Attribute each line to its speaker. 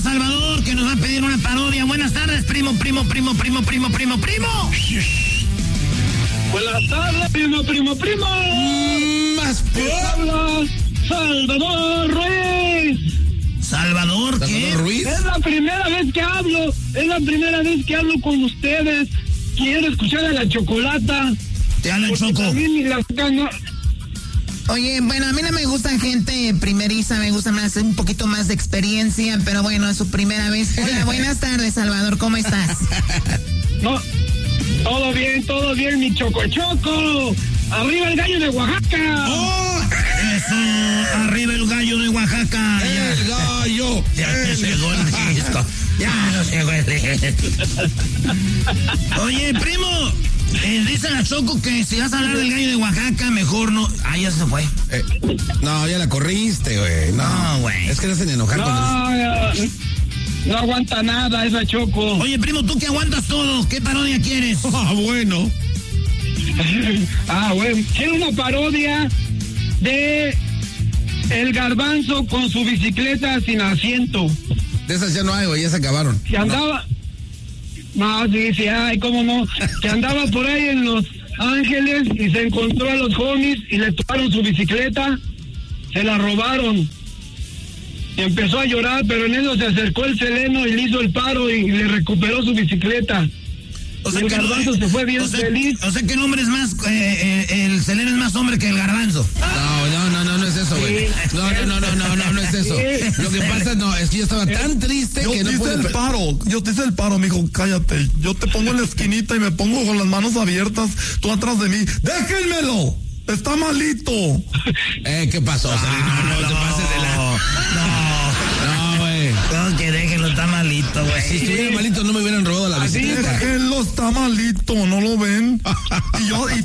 Speaker 1: Salvador, que nos va a pedir una parodia. Buenas tardes, primo.
Speaker 2: Buenas tardes, primo.
Speaker 3: Más
Speaker 2: Habla Salvador Ruiz.
Speaker 1: ¿Salvador qué?
Speaker 3: Ruiz.
Speaker 2: Es la primera vez que hablo con ustedes. Quiero escuchar a la Chocolata.
Speaker 1: Te hablan, Choco.
Speaker 4: Oye, bueno, a mí no me gusta gente primeriza, me gusta más un poquito más de experiencia, pero bueno, es su primera vez. Hola, buenas tardes, Salvador, ¿cómo estás?
Speaker 2: No, todo bien, mi Choco. Arriba el gallo de Oaxaca.
Speaker 1: ¡Oh! Eso, arriba el gallo de Oaxaca.
Speaker 3: El gallo.
Speaker 1: Ya se llegó el disco. Ya llegó el disco. Oye, primo, dice la Choco que si vas a hablar del gallo de Oaxaca, mejor no. Ah, ya se fue.
Speaker 3: No, ya la corriste, güey.
Speaker 1: No, güey.
Speaker 3: Es que le hacen enojar
Speaker 2: No aguanta nada esa Choco.
Speaker 1: Oye, primo, tú que aguantas todo, ¿qué parodia quieres?
Speaker 3: bueno.
Speaker 2: Bueno, quiero una parodia de El Garbanzo con su bicicleta sin asiento.
Speaker 3: De esas ya no hay, güey, ya se acabaron.
Speaker 2: Que andaba... No, sí, ay, cómo no. Que andaba por ahí en Los Ángeles y se encontró a los homies y le tomaron su bicicleta, se la robaron. Y empezó a llorar, pero en eso se acercó el Seleno y le hizo el paro y le recuperó su bicicleta.
Speaker 1: O sea,
Speaker 2: el Garbanzo se fue bien feliz.
Speaker 1: O sea que el hombre es más, el Seleno es más hombre que el Garbanzo.
Speaker 3: No es eso, güey. No es eso. Lo que pasa, es que yo estaba tan triste que no pude...
Speaker 5: Yo te hice el paro, mijo, cállate. Yo te pongo en la esquinita y me pongo con las manos abiertas, tú atrás de mí. ¡Déjenmelo! ¡Está malito!
Speaker 3: ¿Qué pasó? No te pases de la... No, güey.
Speaker 1: No, que déjenlo, está malito, güey.
Speaker 3: Si estuviera malito no me hubieran robado la bicicleta.
Speaker 5: Déjenlo, está malito, ¿no lo ven? Y